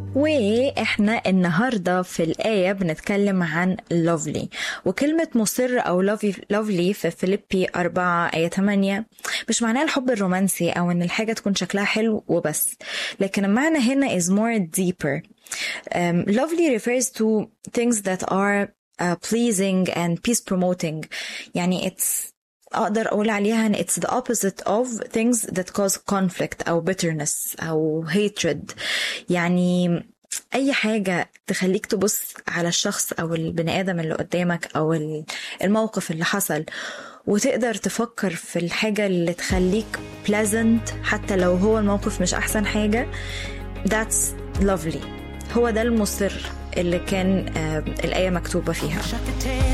وإحنا النهاردة في الآية بنتكلم عن lovely، وكلمة مصر أو lovely في فيليبي 4 آية 8 مش معناها الحب الرومانسي أو إن الحاجة تكون شكلها حلو وبس، لكن المعنى هنا is more deeper. Lovely refers to things that are pleasing and peace promoting. يعني أقدر أقول عليها إن it's the opposite of things that cause conflict أو bitterness أو hatred. يعني أي حاجة تخليك تبص على الشخص أو البني آدم اللي قدامك أو الموقف اللي حصل وتقدر تفكر في الحاجة اللي تخليك pleasant حتى لو هو الموقف مش أحسن حاجة. That's lovely. هو ده المصر اللي كان الآية مكتوبة فيها.